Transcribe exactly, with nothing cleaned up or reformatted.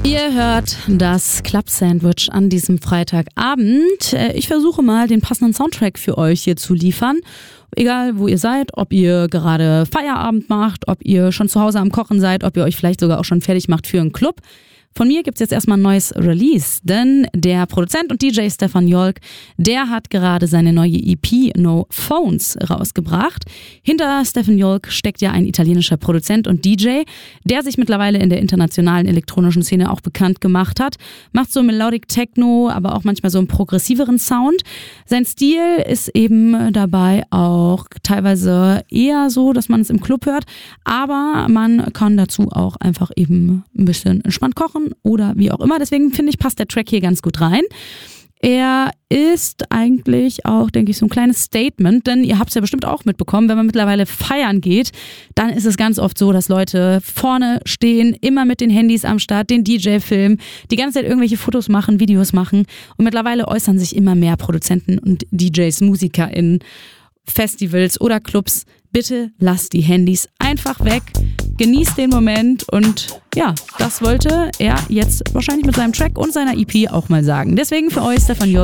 Ihr hört das Club Sandwich an diesem Freitagabend. Ich versuche mal, den passenden Soundtrack für euch hier zu liefern. Egal, wo ihr seid, ob ihr gerade Feierabend macht, ob ihr schon zu Hause am Kochen seid, ob ihr euch vielleicht sogar auch schon fertig macht für einen Club. Von mir gibt's jetzt erstmal ein neues Release, denn der Produzent und D J Stefan Jolk, der hat gerade seine neue E P No Phones rausgebracht. Hinter Stefan Jolk steckt ja ein italienischer Produzent und D J, der sich mittlerweile in der internationalen elektronischen Szene auch bekannt gemacht hat. Macht so Melodic Techno, aber auch manchmal so einen progressiveren Sound. Sein Stil ist eben dabei auch teilweise eher so, dass man es im Club hört, aber man kann dazu auch einfach eben ein bisschen entspannt kochen oder wie auch immer. Deswegen finde ich, passt der Track hier ganz gut rein. Er ist eigentlich auch, denke ich, so ein kleines Statement, denn ihr habt es ja bestimmt auch mitbekommen, wenn man mittlerweile feiern geht, dann ist es ganz oft so, dass Leute vorne stehen, immer mit den Handys am Start, den D J filmen, die ganze Zeit irgendwelche Fotos machen, Videos machen und mittlerweile äußern sich immer mehr Produzenten und D Js, Musiker in Festivals oder Clubs. Bitte lasst die Handys einfach weg, genießt den Moment und ja, das wollte er jetzt wahrscheinlich mit seinem Track und seiner E P auch mal sagen. Deswegen für euch Stefan Jolk